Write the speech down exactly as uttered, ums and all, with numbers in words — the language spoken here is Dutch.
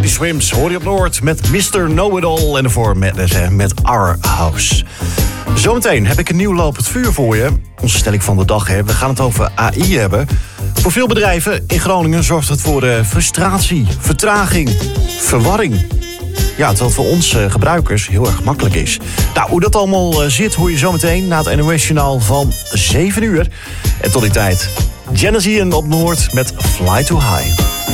Teddy Swims hoor je op Noord met mister Know-It-All en ervoor met, met Our House. Zometeen heb ik een nieuw lopend vuur voor je. Onze stelling van de dag, hè. We gaan het over A I hebben. Voor veel bedrijven in Groningen zorgt het voor uh, frustratie, vertraging, verwarring. Ja, terwijl het voor ons uh, gebruikers heel erg makkelijk is. Nou, hoe dat allemaal uh, zit, hoor je zometeen na het N O S-journaal van zeven uur. En tot die tijd, Genesis op Noord met Fly Too High.